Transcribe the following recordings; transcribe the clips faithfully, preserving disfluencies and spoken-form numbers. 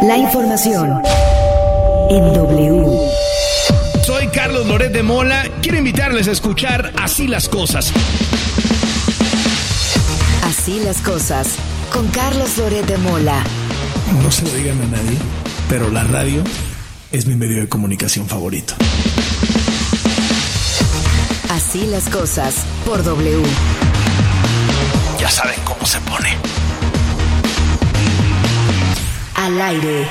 La información en W. Soy Carlos Loret de Mola. Quiero invitarles a escuchar Así las Cosas. Así las cosas, con Carlos Loret de Mola. No se lo digan a nadie, pero la radio es mi medio de comunicación favorito. Así las cosas, por W. Ya saben cómo se pone. Al aire.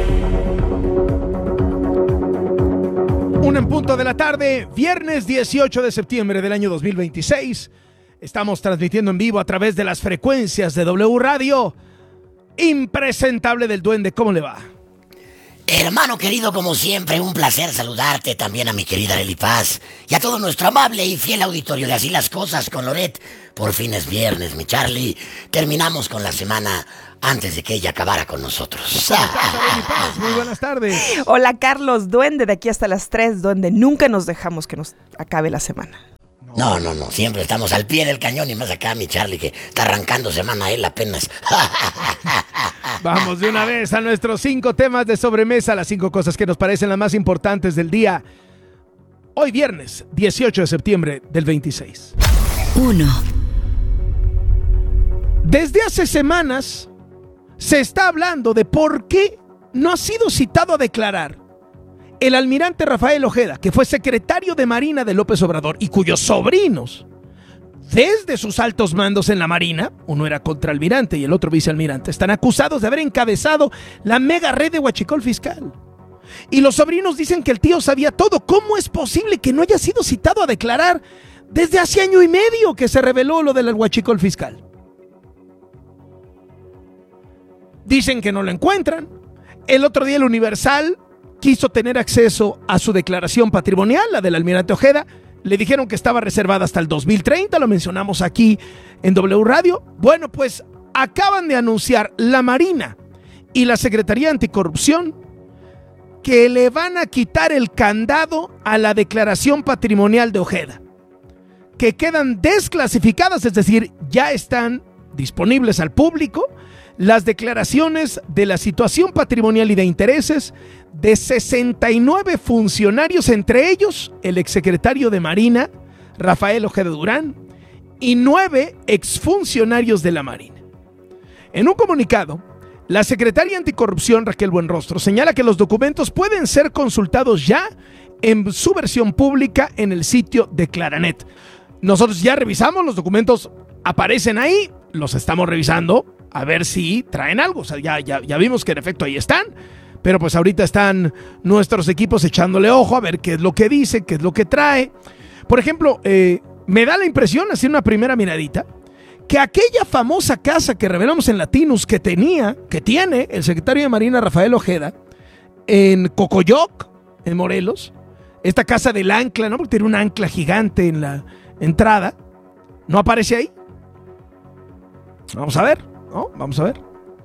Un en punto de la tarde, viernes dieciocho de septiembre del año dos mil veintiséis. Estamos transmitiendo en vivo a través de las frecuencias de W Radio. Impresentable del Duende, ¿cómo le va? Hermano querido, como siempre, un placer saludarte, también a mi querida Lely Paz y a todo nuestro amable y fiel auditorio de Así las Cosas con Loret. Por fin es viernes, mi Charlie. Terminamos con la semana antes de que ella acabara con nosotros. Muy buenas tardes. Hola, Carlos, Duende, de aquí hasta las tres, Duende. Nunca nos dejamos que nos acabe la semana. No, no, no, siempre estamos al pie del cañón y más acá mi Charlie que está arrancando semana él apenas. Vamos de una vez a nuestros cinco temas de sobremesa, las cinco cosas que nos parecen las más importantes del día. Hoy viernes, dieciocho de septiembre del veintiséis. uno. Desde hace semanas se está hablando de por qué no ha sido citado a declarar el almirante Rafael Ojeda, que fue secretario de Marina de López Obrador y cuyos sobrinos, desde sus altos mandos en la Marina, uno era contraalmirante y el otro vicealmirante, están acusados de haber encabezado la mega red de huachicol fiscal. Y los sobrinos dicen que el tío sabía todo. ¿Cómo es posible que no haya sido citado a declarar desde hace año y medio que se reveló lo del huachicol fiscal? Dicen que no lo encuentran. El otro día el Universal quiso tener acceso a su declaración patrimonial, la del almirante Ojeda. Le dijeron que estaba reservada hasta el dos mil treinta, lo mencionamos aquí en W Radio. Bueno, pues acaban de anunciar la Marina y la Secretaría Anticorrupción que le van a quitar el candado a la declaración patrimonial de Ojeda, que quedan desclasificadas, es decir, ya están disponibles al público las declaraciones de la situación patrimonial y de intereses de sesenta y nueve funcionarios, entre ellos el exsecretario de Marina, Rafael Ojeda Durán, y nueve exfuncionarios de la Marina. En un comunicado, la secretaria anticorrupción, Raquel Buenrostro, señala que los documentos pueden ser consultados ya en su versión pública en el sitio de Claranet. Nosotros ya revisamos, los documentos aparecen ahí, los estamos revisando a ver si traen algo. O sea, ya, ya, ya vimos que en efecto ahí están, pero pues ahorita están nuestros equipos echándole ojo a ver qué es lo que dice, qué es lo que trae. Por ejemplo, eh, me da la impresión, así una primera miradita, que aquella famosa casa que revelamos en Latinus que tenía, que tiene el secretario de Marina Rafael Ojeda en Cocoyoc, en Morelos, esta casa del ancla, ¿no? Porque tiene un ancla gigante en la entrada, ¿no aparece ahí? Vamos a ver, ¿no? Vamos a ver.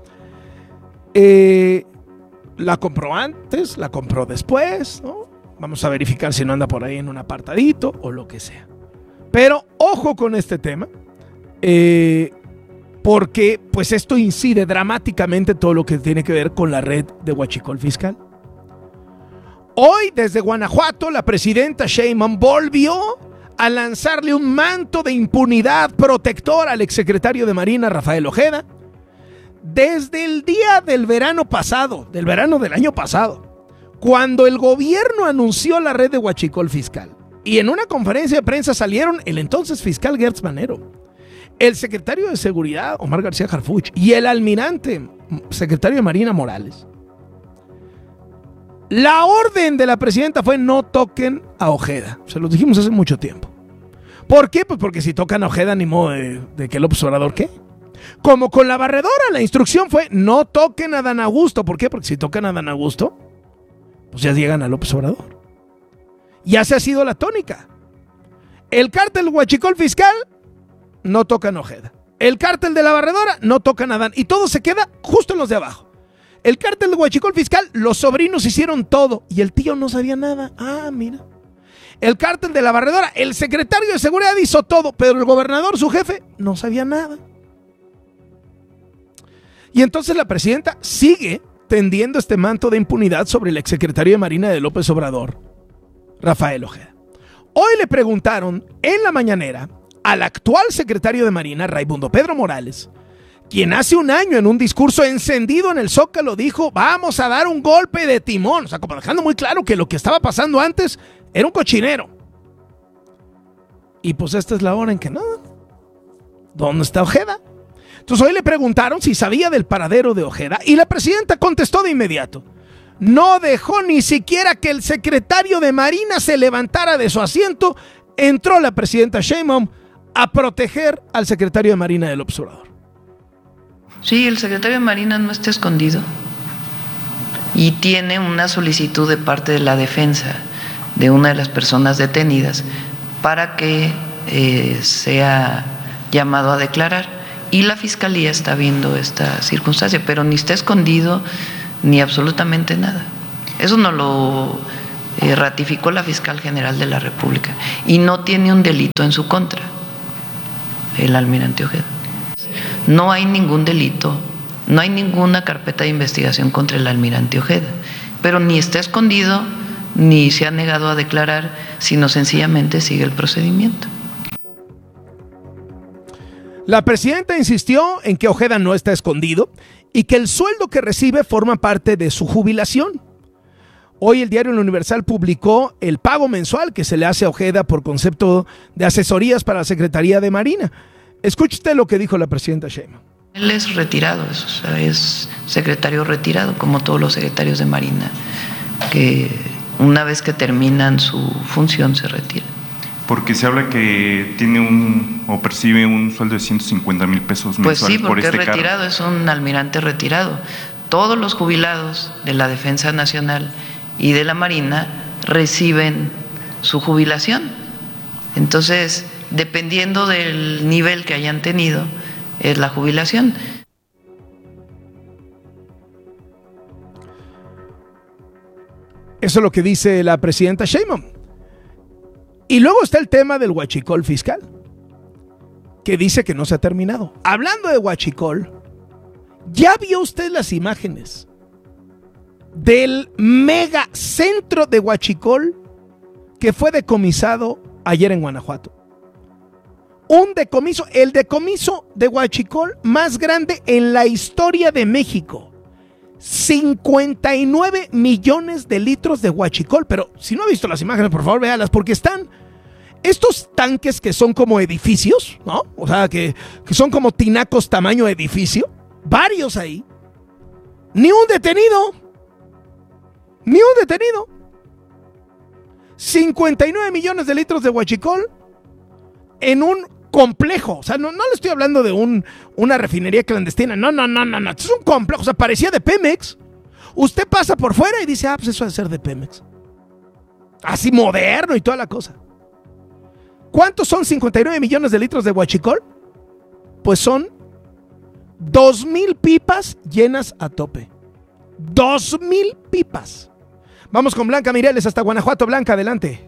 Eh, la compró antes, la compró después, ¿no? Vamos a verificar si no anda por ahí en un apartadito o lo que sea. Pero ojo con este tema, eh, porque pues esto incide dramáticamente todo lo que tiene que ver con la red de huachicol fiscal. Hoy, desde Guanajuato, la presidenta Sheinbaum volvió a lanzarle un manto de impunidad protector al exsecretario de Marina Rafael Ojeda. Desde el día del verano pasado, del verano del año pasado, cuando el gobierno anunció la red de huachicol fiscal, y en una conferencia de prensa salieron el entonces fiscal Gertz Manero, el secretario de Seguridad Omar García Harfuch y el almirante secretario de Marina Morales. La orden de la presidenta fue: no toquen a Ojeda. Se los dijimos hace mucho tiempo. ¿Por qué? Pues porque si tocan a Ojeda, ni modo de, de que López Obrador, ¿qué? Como con la barredora, la instrucción fue: no toquen a Dan Augusto. ¿Por qué? Porque si tocan a Dan Augusto, pues ya llegan a López Obrador. Y esa ha sido la tónica. El cártel huachicol fiscal, no tocan a Ojeda. El cártel de la barredora, no tocan a Dan. Y todo se queda justo en los de abajo. El cártel de huachicol fiscal, los sobrinos hicieron todo y el tío no sabía nada. Ah, mira. El cártel de la barredora, el secretario de Seguridad hizo todo, pero el gobernador, su jefe, no sabía nada. Y entonces la presidenta sigue tendiendo este manto de impunidad sobre el exsecretario de Marina de López Obrador, Rafael Ojeda. Hoy le preguntaron en la mañanera al actual secretario de Marina, Raimundo Pedro Morales, quien hace un año en un discurso encendido en el Zócalo dijo: vamos a dar un golpe de timón, o sea, como dejando muy claro que lo que estaba pasando antes era un cochinero. Y pues esta es la hora en que no. ¿Dónde está Ojeda? Entonces hoy le preguntaron si sabía del paradero de Ojeda y la presidenta contestó de inmediato: no dejó ni siquiera que el secretario de Marina se levantara de su asiento. Entró la presidenta Sheinbaum a proteger al secretario de Marina del López Obrador. Sí, el secretario de Marina no está escondido y tiene una solicitud de parte de la defensa de una de las personas detenidas para que eh, sea llamado a declarar, y la fiscalía está viendo esta circunstancia, pero ni está escondido ni absolutamente nada. Eso no lo eh, ratificó la fiscal general de la República y no tiene un delito en su contra, el almirante Ojeda. No hay ningún delito, no hay ninguna carpeta de investigación contra el almirante Ojeda, pero ni está escondido ni se ha negado a declarar, sino sencillamente sigue el procedimiento. La presidenta insistió en que Ojeda no está escondido y que el sueldo que recibe forma parte de su jubilación. Hoy el diario El Universal publicó el pago mensual que se le hace a Ojeda por concepto de asesorías para la Secretaría de Marina. Escuche usted lo que dijo la presidenta Sheinbaum. Él es retirado, es, o sea, es secretario retirado, como todos los secretarios de Marina, que una vez que terminan su función se retiran. Porque se habla que tiene un o percibe un sueldo de ciento cincuenta mil pesos mensuales pues sí, por este cargo. Pues sí, porque es retirado, cargo. Es un almirante retirado. Todos los jubilados de la Defensa Nacional y de la Marina reciben su jubilación. Entonces, dependiendo del nivel que hayan tenido, es la jubilación. Eso es lo que dice la presidenta Sheinbaum. Y luego está el tema del huachicol fiscal, que dice que no se ha terminado. Hablando de huachicol, ¿ya vio usted las imágenes del mega centro de huachicol que fue decomisado ayer en Guanajuato? Un decomiso, el decomiso de huachicol más grande en la historia de México. cincuenta y nueve millones de litros de huachicol. Pero si no ha visto las imágenes, por favor, véalas, porque están estos tanques que son como edificios, ¿no? O sea, que, que son como tinacos tamaño edificio. Varios ahí. Ni un detenido. Ni un detenido. cincuenta y nueve millones de litros de huachicol en un complejo. O sea, no, no le estoy hablando de un, una refinería clandestina. No, no, no, no, no. Es un complejo. O sea, parecía de Pemex. Usted pasa por fuera y dice, ah, pues eso debe ser de Pemex. Así moderno y toda la cosa. ¿Cuántos son cincuenta y nueve millones de litros de huachicol? Pues son dos mil pipas llenas a tope. dos mil pipas. Vamos con Blanca Mireles hasta Guanajuato. Blanca, adelante.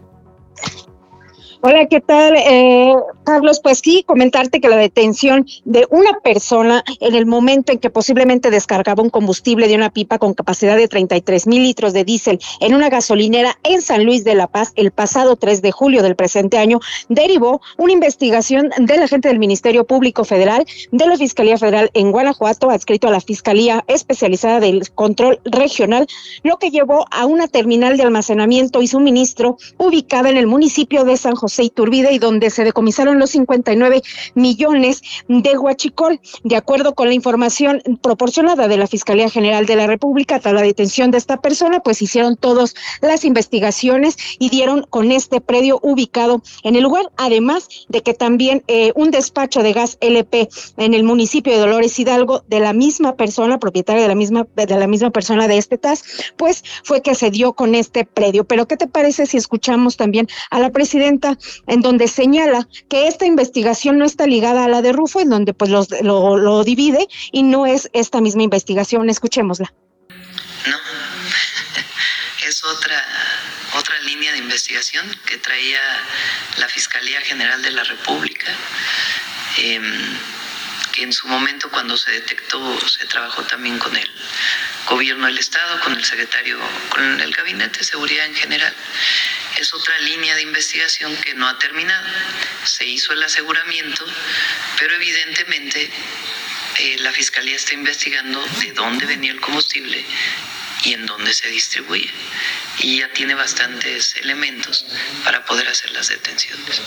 Hola, ¿qué tal, eh, Carlos? Pues sí, comentarte que la detención de una persona en el momento en que posiblemente descargaba un combustible de una pipa con capacidad de treinta y tres mil litros de diésel en una gasolinera en San Luis de la Paz el pasado tres de julio del presente año, derivó una investigación del agente del Ministerio Público Federal de la Fiscalía Federal en Guanajuato, adscrito a la Fiscalía Especializada del Control Regional, lo que llevó a una terminal de almacenamiento y suministro ubicada en el municipio de San José Iturbide, y donde se decomisaron los cincuenta y nueve millones de huachicol. De acuerdo con la información proporcionada de la Fiscalía General de la República, tras la detención de esta persona, pues hicieron todas las investigaciones y dieron con este predio ubicado en el lugar, además de que también eh, un despacho de gas L P en el municipio de Dolores Hidalgo, de la misma persona, propietaria de la misma, de la misma persona de este T A S, pues fue que se dio con este predio. Pero ¿qué te parece si escuchamos también a la presidenta, en donde señala que esta investigación no está ligada a la de Rufo, en donde pues los, lo, lo divide y no es esta misma investigación? Escuchémosla. No, es otra, otra línea de investigación que traía la Fiscalía General de la República, eh, que en su momento, cuando se detectó, se trabajó también con el gobierno del Estado, con el secretario, con el Gabinete de Seguridad en general. Es otra línea de investigación que no ha terminado. Se hizo el aseguramiento, pero evidentemente eh, la Fiscalía está investigando de dónde venía el combustible y en dónde se distribuye. Y ya tiene bastantes elementos para poder hacer las detenciones.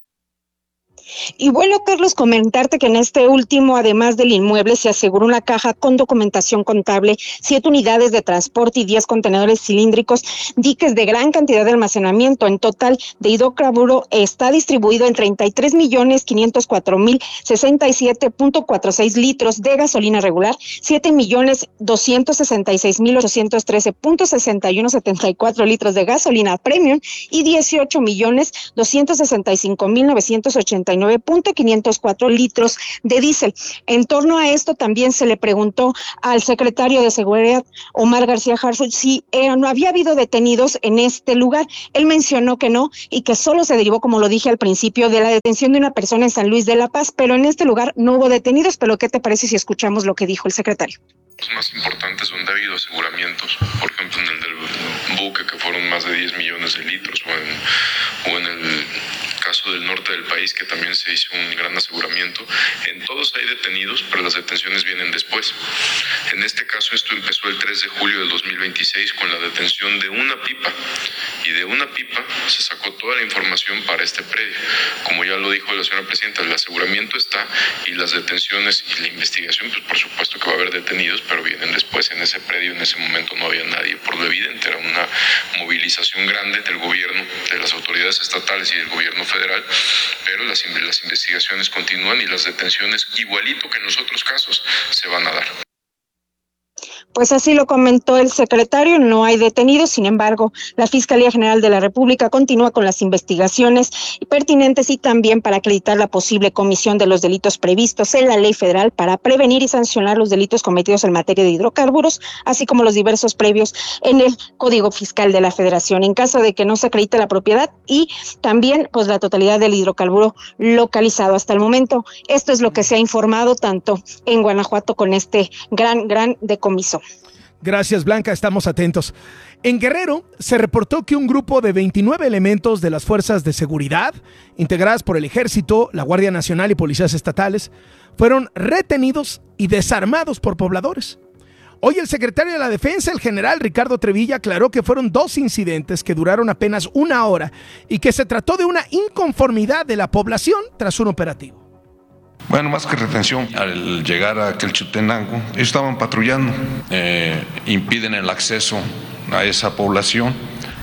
Y bueno, Carlos, comentarte que en este último, además del inmueble, se aseguró una caja con documentación contable, siete unidades de transporte y diez contenedores cilíndricos, diques de gran cantidad de almacenamiento. En total, de hidrocarburo está distribuido en treinta y tres millones quinientos cuatro mil sesenta y siete punto cuarenta y seis litros de gasolina regular, siete millones doscientos sesenta y seis mil ochocientos trece punto sesenta y uno setenta y cuatro litros de gasolina premium y dieciocho millones doscientos sesenta y cinco mil novecientos ochenta y nueve punto quinientos cuatro litros de diésel. En torno a esto también se le preguntó al secretario de Seguridad, Omar García Harfuch, si eh, no había habido detenidos en este lugar. Él mencionó que no y que solo se derivó, como lo dije al principio, de la detención de una persona en San Luis de la Paz, pero en este lugar no hubo detenidos. Pero ¿qué te parece si escuchamos lo que dijo el secretario? Los más importantes donde ha habido aseguramientos, por ejemplo en el del buque, que fueron más de diez millones de litros, o en, o en el caso del norte del país, que también se hizo un gran aseguramiento. En todos hay detenidos, pero las detenciones vienen después. En este caso esto empezó el tres de julio del dos mil veintiséis con la detención de una pipa, y de una pipa se sacó toda la información para este predio. Como ya lo dijo la señora presidenta, el aseguramiento está, y las detenciones y la investigación, pues por supuesto que va a haber detenidos, pero vienen después. En ese predio en ese momento no había nadie, por lo evidente, era una movilización grande del gobierno, de las autoridades estatales y del gobierno federal, pero las, las investigaciones continúan y las detenciones, igualito que en los otros casos, se van a dar. Pues así lo comentó el secretario, no hay detenidos. Sin embargo, la Fiscalía General de la República continúa con las investigaciones pertinentes y también para acreditar la posible comisión de los delitos previstos en la ley federal para prevenir y sancionar los delitos cometidos en materia de hidrocarburos, así como los diversos previos en el Código Fiscal de la Federación, en caso de que no se acredite la propiedad y también pues la totalidad del hidrocarburo localizado hasta el momento. Esto es lo que se ha informado tanto en Guanajuato con este gran, gran decomiso. Gracias, Blanca, estamos atentos. En Guerrero se reportó que un grupo de veintinueve elementos de las fuerzas de seguridad, integradas por el Ejército, la Guardia Nacional y policías estatales, fueron retenidos y desarmados por pobladores. Hoy el secretario de la Defensa, el general Ricardo Trevilla, aclaró que fueron dos incidentes que duraron apenas una hora y que se trató de una inconformidad de la población tras un operativo. Bueno, más que retención, al llegar a Quechultenango, ellos estaban patrullando, eh, impiden el acceso a esa población.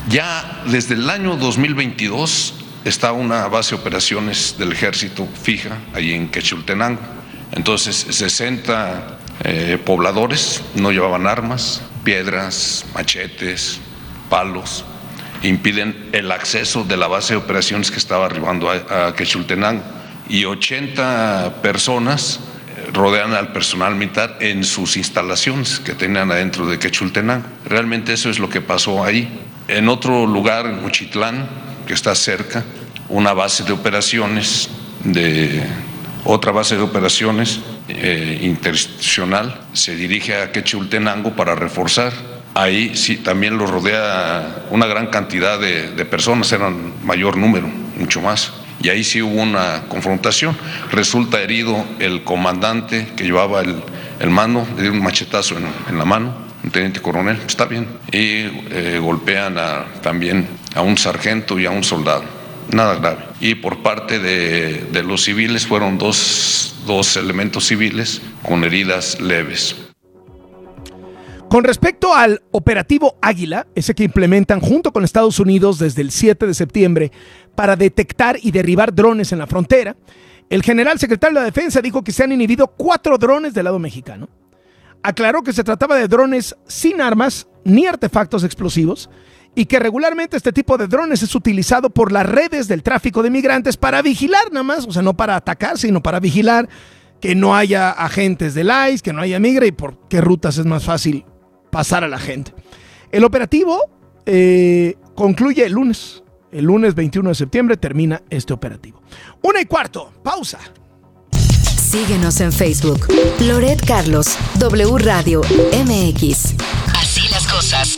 Ya desde el año dos mil veintidós está una base de operaciones del ejército fija allí en Quechultenango. Entonces, sesenta eh, pobladores no llevaban armas, piedras, machetes, palos, impiden el acceso de la base de operaciones que estaba arribando a, a Quechultenango. Y ochenta personas rodean al personal militar en sus instalaciones que tenían adentro de Quechultenango. Realmente eso es lo que pasó ahí. En otro lugar, en Uchitlán, que está cerca, una base de operaciones, de otra base de operaciones eh, interinstitucional, se dirige a Quechultenango para reforzar. Ahí sí también lo rodea una gran cantidad de, de personas, eran mayor número, mucho más. Y ahí sí hubo una confrontación. Resulta herido el comandante que llevaba el, el mando, le dio un machetazo en, en la mano, un teniente coronel, está bien. Y eh, golpean a, también a un sargento y a un soldado, nada grave. Y por parte de, de los civiles fueron dos, dos elementos civiles con heridas leves. Con respecto al operativo Águila, ese que implementan junto con Estados Unidos desde el siete de septiembre para detectar y derribar drones en la frontera, el general secretario de la Defensa dijo que se han inhibido cuatro drones del lado mexicano. Aclaró que se trataba de drones sin armas ni artefactos explosivos y que regularmente este tipo de drones es utilizado por las redes del tráfico de migrantes para vigilar nada más, o sea, no para atacar, sino para vigilar que no haya agentes del I C E, que no haya migra y por qué rutas es más fácil pasar a la gente. El operativo eh, concluye el lunes. El lunes veintiuno de septiembre termina este operativo. Una y cuarto, pausa. Síguenos en Facebook. Loret Carlos, W Radio M X. Así las cosas.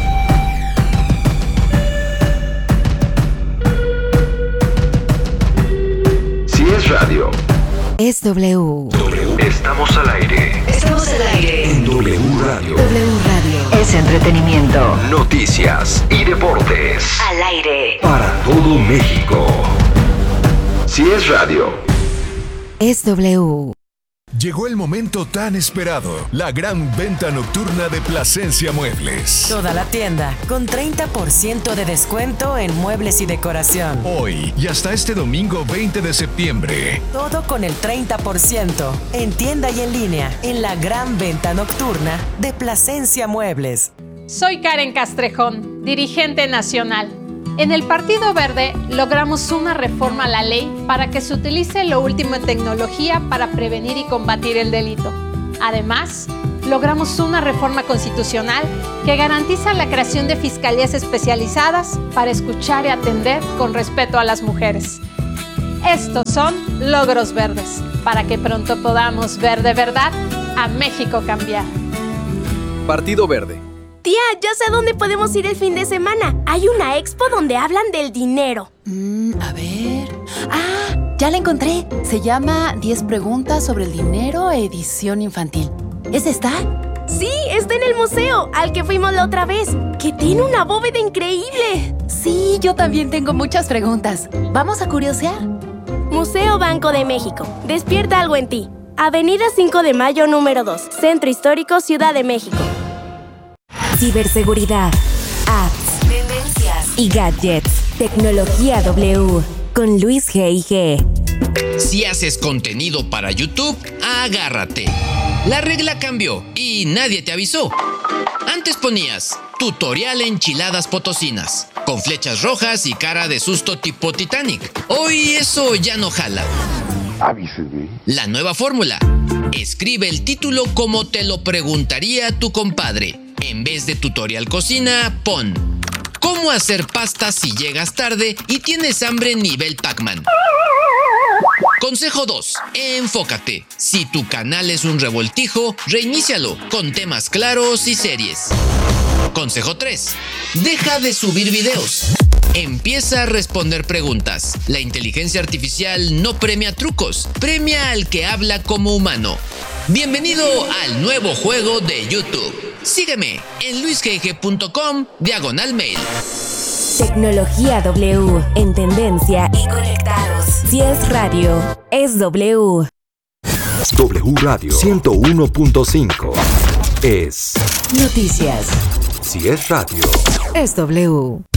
Si es radio, es W. W. Estamos al aire. Estamos al aire. En W Radio. W Radio. Es entretenimiento. Noticias y deportes. Al aire. Para todo México. Si es radio, es W. Llegó el momento tan esperado, la gran venta nocturna de Plasencia Muebles. Toda la tienda con treinta por ciento de descuento en muebles y decoración. Hoy y hasta este domingo veinte de septiembre. Todo con el treinta por ciento en tienda y en línea en la gran venta nocturna de Plasencia Muebles. Soy Karen Castrejón, dirigente nacional. En el Partido Verde logramos una reforma a la ley para que se utilice lo último en tecnología para prevenir y combatir el delito. Además, logramos una reforma constitucional que garantiza la creación de fiscalías especializadas para escuchar y atender con respeto a las mujeres. Estos son logros verdes, para que pronto podamos ver de verdad a México cambiar. Partido Verde. Tía, ya sé a dónde podemos ir el fin de semana. Hay una expo donde hablan del dinero. Mm, a ver... ¡Ah! Ya la encontré. Se llama diez preguntas sobre el dinero, edición infantil. ¿Es esta? Sí, está en el museo, al que fuimos la otra vez, que tiene una bóveda increíble. Sí, yo también tengo muchas preguntas. ¿Vamos a curiosear? Museo Banco de México. Despierta algo en ti. Avenida cinco de mayo, número dos. Centro Histórico, Ciudad de México. Ciberseguridad, apps, tendencias y gadgets. Tecnología W con Luis G I G. Si haces contenido para YouTube, agárrate. La regla cambió y nadie te avisó. Antes ponías tutorial enchiladas potosinas, con flechas rojas y cara de susto tipo Titanic. Hoy eso ya no jala. avíseme. La nueva fórmula. Escribe el título como te lo preguntaría tu compadre. En vez de tutorial cocina, pon ¿cómo hacer pasta si llegas tarde y tienes hambre nivel Pac-Man? Consejo dos. Enfócate. Si tu canal es un revoltijo, reinícialo con temas claros y series. Consejo tres. Deja de subir videos. Empieza a responder preguntas. La inteligencia artificial no premia trucos, premia al que habla como humano. Bienvenido al nuevo juego de YouTube. Sígueme en luisgg punto com diagonal mail. Tecnología W, en tendencia y conectados. Si es radio, es W. W Radio ciento uno punto cinco es noticias. Si es radio, es W.